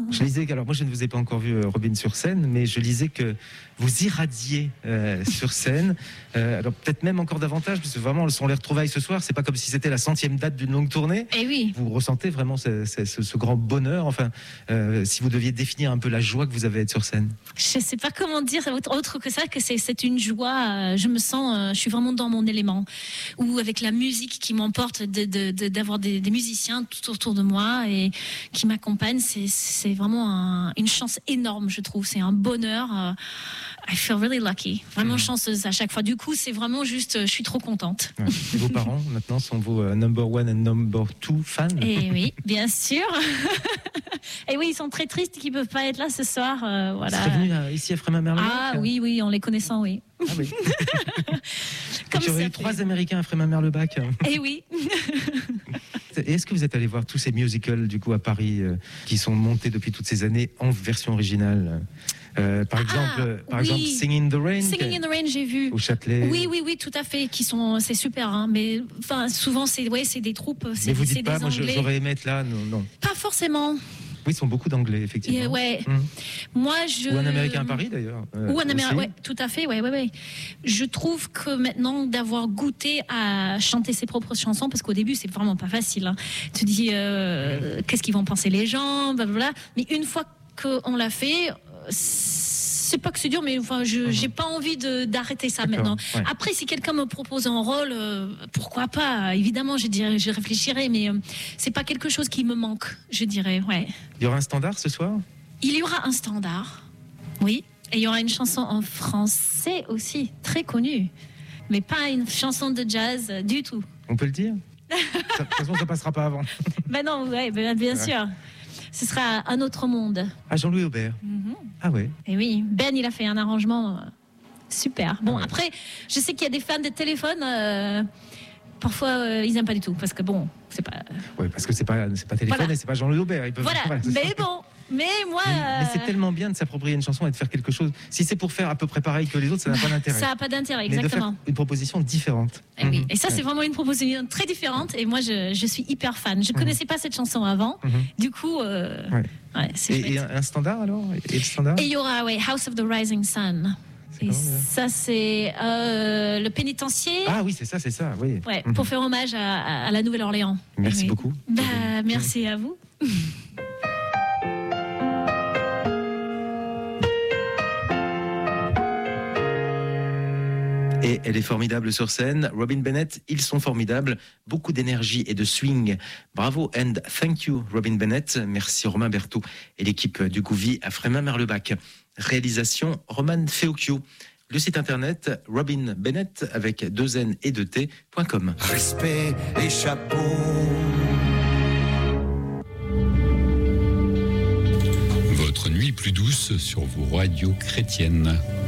Je lisais, alors moi je ne vous ai pas encore vu Robin sur scène, mais je lisais que vous irradiez sur scène, alors peut-être même encore davantage, parce que vraiment on les retrouvailles ce soir, c'est pas comme si c'était la 100e date d'une longue tournée. Et oui. Vous ressentez vraiment ce grand bonheur, enfin, si vous deviez définir un peu la joie que vous avez à être sur scène. Je sais pas comment dire autre que ça, que c'est une joie, je me sens, je suis vraiment dans mon élément, ou avec la musique qui m'emporte, d'avoir des musiciens tout autour de moi et qui m'accompagnent, c'est vraiment une chance énorme, je trouve, c'est un bonheur. I feel really lucky, vraiment chanceuse à chaque fois. Du coup, c'est vraiment juste, je suis trop contente. Ouais. Et vos parents, maintenant, sont vos number one and number two fans? Et oui, bien sûr. Et oui, ils sont très tristes qu'ils ne peuvent pas être là ce soir. Voilà. Vous serez venu ici à Frémin-Merlebac? Ah oui, en les connaissant, oui. Ah oui. Comme il y aurait eu 3 Américains à Frémin-Merlebac. Et oui. Et est-ce que vous êtes allé voir tous ces musicals du coup à Paris qui sont montés depuis toutes ces années en version originale? Par exemple, Singing in the Rain. Singing in the Rain, j'ai vu. Au Châtelet. Oui, tout à fait. C'est super, hein. Mais enfin, souvent c'est des troupes. Mais vous dites pas, moi Anglais. j'aurais aimé être là, non. Pas forcément. Oui, ils sont beaucoup d'anglais, effectivement. Ouais. Moi, Ou un Américain à Paris, d'ailleurs. Ou un Américain, ouais, tout à fait, ouais. Je trouve que maintenant, d'avoir goûté à chanter ses propres chansons, parce qu'au début, c'est vraiment pas facile. Hein. Tu te dis, qu'est-ce qu'ils vont penser les gens, blablabla. Mais une fois qu'on l'a fait, c'est pas que c'est dur, mais enfin, j'ai pas envie d'arrêter ça maintenant. Ouais. Après, si quelqu'un me propose un rôle, pourquoi pas? Évidemment, je réfléchirai, mais c'est pas quelque chose qui me manque, je dirais. Ouais. Il y aura un standard ce soir? Il y aura un standard, oui. Et il y aura une chanson en français aussi, très connue, mais pas une chanson de jazz du tout. On peut le dire? De toute façon, ça passera pas avant. Ben non, ouais, bien sûr. Ce sera Un autre monde. Ah, Jean-Louis Aubert. Ah ouais. Et oui, Ben, il a fait un arrangement super. Bon, après, je sais qu'il y a des fans de téléphone. Parfois, ils n'aiment pas du tout, parce que bon, c'est pas. Oui, parce que c'est pas téléphone et c'est pas Jean-Louis Aubert. Voilà. Mais bon. Mais moi. Mais c'est tellement bien de s'approprier une chanson et de faire quelque chose. Si c'est pour faire à peu près pareil que les autres, ça n'a pas d'intérêt. Ça n'a pas d'intérêt, mais exactement. De faire une proposition différente. Et, oui. Et ça, c'est vraiment une proposition très différente. Et moi, je suis hyper fan. Je ne connaissais pas cette chanson avant. Du coup, c'est et un standard alors? Et le standard? Et il y aura House of the Rising Sun. Et ça, c'est le pénitencier. Ah oui, c'est ça, oui. Ouais, pour faire hommage à la Nouvelle-Orléans. Merci beaucoup. Merci à vous. Et elle est formidable sur scène. Robin Bennett, ils sont formidables. Beaucoup d'énergie et de swing. Bravo and thank you, Robin Bennett. Merci Romain Berthaud et l'équipe du Gouvy à Frémin-Merlebac. Réalisation Roman Feocchio. Le site internet Robin Bennett avec 2 N et 2 T.com. Respect et chapeau. Votre nuit plus douce sur vos radios chrétiennes.